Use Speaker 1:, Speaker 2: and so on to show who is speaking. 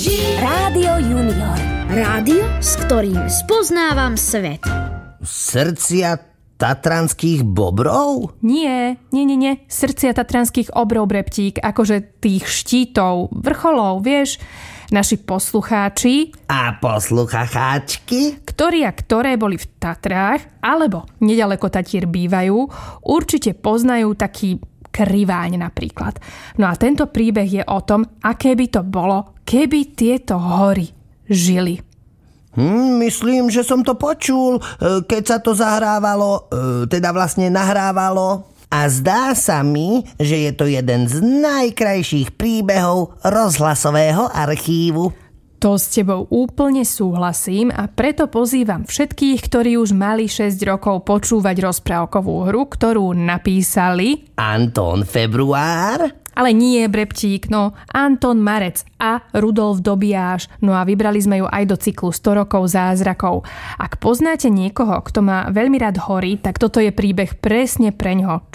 Speaker 1: Rádio Junior. Rádio, s ktorým spoznávam svet.
Speaker 2: Srdcia tatranských bobrov?
Speaker 3: Nie. Srdcia tatranských obrov, Breptík, akože tých štítov, vrcholov, vieš, naši poslucháči
Speaker 2: A poslucháčky?
Speaker 3: ktorí a ktoré boli v Tatrách, alebo nedaleko Tatier bývajú, určite poznajú taký Kriváň napríklad. No a tento príbeh je o tom, aké by to bolo, keby tieto hory žili.
Speaker 2: Myslím, že som to počul, keď sa to zahrávalo, teda vlastne nahrávalo. A zdá sa mi, že je to jeden z najkrajších príbehov rozhlasového archívu.
Speaker 3: To s tebou úplne súhlasím a preto pozývam všetkých, ktorí už mali 6 rokov počúvať rozprávkovú hru, ktorú napísali
Speaker 2: Anton Február,
Speaker 3: ale nie Breptík, no Anton Marec a Rudolf Dobiáš, no a vybrali sme ju aj do cyklu 100 rokov zázrakov. Ak poznáte niekoho, kto má veľmi rád hory, tak toto je príbeh presne preňho.